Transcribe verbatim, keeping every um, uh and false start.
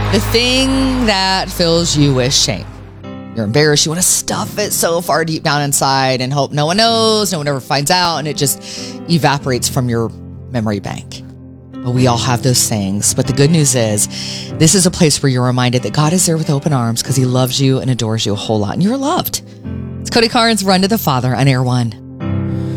The thing that fills you with shame. You're embarrassed. You want to stuff it so far deep down inside and hope no one knows, no one ever finds out, and it just evaporates from your memory bank. But we all have those things. But the good news is, this is a place where you're reminded that God is there with open arms because he loves you and adores you a whole lot. And you're loved. It's Cody Carnes, Run to the Father on Air One.